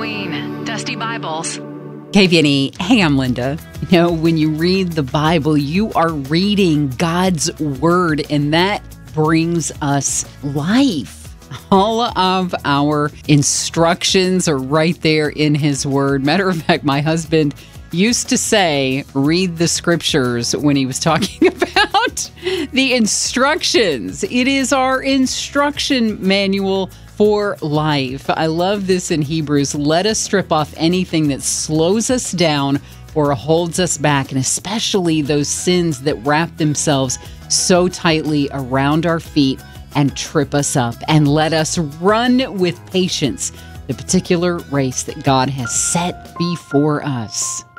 Halloween, Dusty Bibles. KVNE, hey, I'm Linda. You know, when you read the Bible, you are reading God's Word, and that brings us life. All of our instructions are right there in His Word. Matter of fact, my husband used to say, read the scriptures when he was talking about the instructions. It is our instruction manual for life. I love this in Hebrews. Let us strip off anything that slows us down or holds us back, and especially those sins that wrap themselves so tightly around our feet and trip us up. And let us run with patience the particular race that God has set before us.